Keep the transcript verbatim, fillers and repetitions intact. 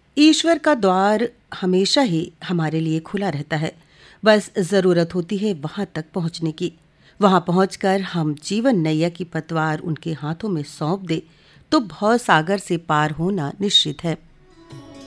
ईश्वर का द्वार हमेशा ही हमारे लिए खुला रहता है। बस ज़रूरत होती है वहाँ तक पहुँचने की। वहाँ पहुँचकर हम जीवन नैया की पतवार उनके हाथों में सौंप दे तो भव सागर से पार होना निश्चित है।